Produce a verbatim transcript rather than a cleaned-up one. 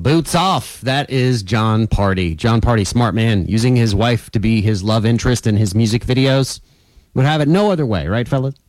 Boots Off. That is John Party. John Party, smart man, using his wife to be his love interest in his music videos. Would have it no other way, right, fellas?